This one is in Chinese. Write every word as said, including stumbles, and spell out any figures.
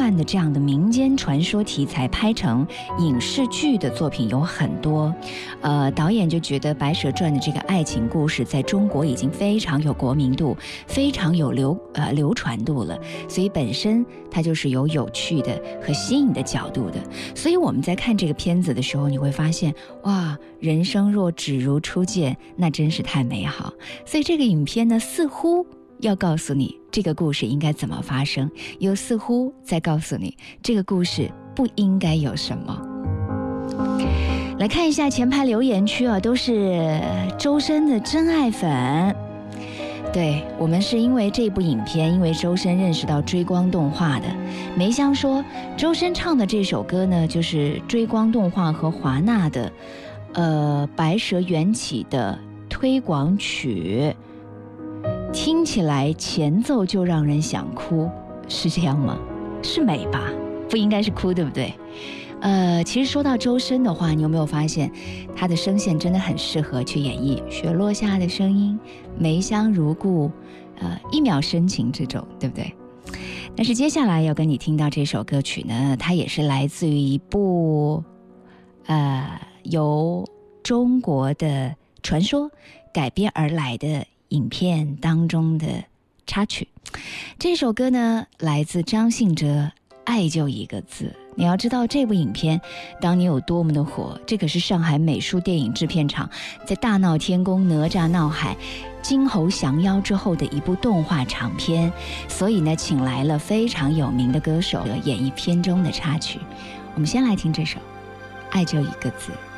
传的这样的民间传说题材拍成影视剧的作品有很多，呃，导演就觉得《白蛇传》的这个爱情故事在中国已经非常有国民度，非常有流呃流传度了，所以本身它就是有有趣的和新颖的角度的。所以我们在看这个片子的时候，你会发现，哇，人生若只如初见，那真是太美好。所以这个影片呢，似乎要告诉你这个故事应该怎么发生，又似乎在告诉你这个故事不应该有什么。来看一下前排留言区啊，都是周深的真爱粉。对，我们是因为这部影片，因为周深认识到追光动画的。梅香说，周深唱的这首歌呢，就是追光动画和华纳的呃《白蛇缘起》的推广曲，听起来前奏就让人想哭，是这样吗？是美吧？不应该是哭，对不对？呃，其实说到周深的话，你有没有发现他的声线真的很适合去演绎雪落下的声音、梅香如故、呃一秒深情这种，对不对？但是接下来要跟你听到这首歌曲呢，它也是来自于一部呃由中国的传说改编而来的影片当中的插曲。这首歌呢，来自张信哲，爱就一个字。你要知道这部影片当年有多么的火，这可是上海美术电影制片厂在大闹天宫、哪吒闹海、金猴降妖之后的一部动画长片，所以呢请来了非常有名的歌手演绎片中的插曲。我们先来听这首爱就一个字。